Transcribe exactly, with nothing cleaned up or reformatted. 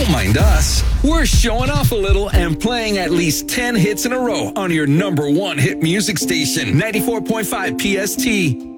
Don't mind us. We're showing off a little and playing at least ten hits in a row on your number one hit music station, ninety-four point five P S T.